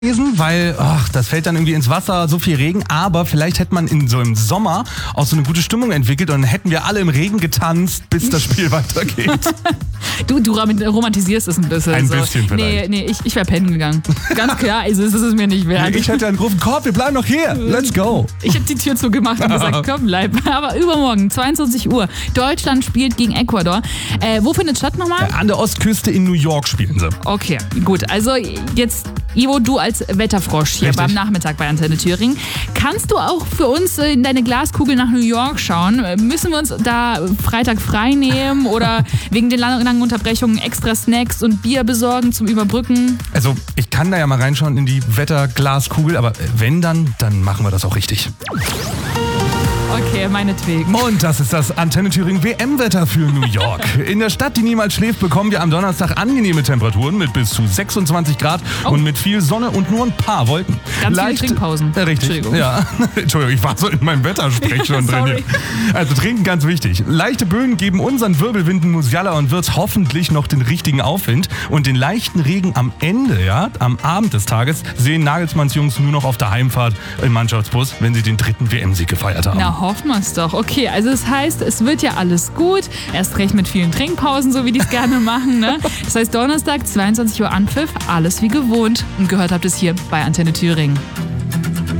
weil das fällt dann irgendwie ins Wasser, so viel Regen, aber vielleicht hätte man in so im Sommer auch so eine gute Stimmung entwickelt und dann hätten wir alle im Regen getanzt, bis das Spiel weitergeht. Du romantisierst es ein bisschen. Ein bisschen vielleicht. Nee, ich wäre pennen gegangen. Ganz klar, also es ist es mir nicht wert. Ich hätte angerufen, komm, wir bleiben noch hier, let's go. Ich habe die Tür zugemacht und gesagt, komm, bleib. Aber übermorgen, 22 Uhr, Deutschland spielt gegen Ecuador. Wo findet es statt nochmal? An der Ostküste in New York spielen sie. Okay, gut. Also jetzt, Ivo, du als Wetterfrosch hier Richtig. beim Nachmittag bei Antenne Thüringen. Kannst du auch für uns in deine Glaskugel nach New York schauen? Müssen wir uns da Freitag frei nehmen oder wegen den langen Unterbrechungen extra Snacks und Bier besorgen zum Überbrücken? Also ich kann da ja mal reinschauen in die Wetterglaskugel, aber wenn dann machen wir das auch richtig. Okay, meinetwegen. Und das ist das Antenne Thüringen WM-Wetter für New York. In der Stadt, die niemals schläft, bekommen wir am Donnerstag angenehme Temperaturen mit bis zu 26 Grad und mit viel Sonne und nur ein paar Wolken. Ganz viele Trinkpausen. Richtig. Entschuldigung. Ja. Entschuldigung, ich war so in meinem Wettersprech schon drin. Sorry. Hier. Also trinken ganz wichtig. Leichte Böen geben unseren Wirbelwinden Musiala und Wirtz hoffentlich noch den richtigen Aufwind. Und den leichten Regen am Ende, am Abend des Tages, sehen Nagelsmanns Jungs nur noch auf der Heimfahrt im Mannschaftsbus, wenn sie den 3. WM-Sieg gefeiert haben. Na, hoffen wir es doch. Okay, also das heißt, es wird ja alles gut. Erst recht mit vielen Trinkpausen, so wie die es gerne machen. Ne? Das heißt, Donnerstag, 22 Uhr Anpfiff, alles wie gewohnt. Und gehört habt ihr es hier bei Antenne Thüringen.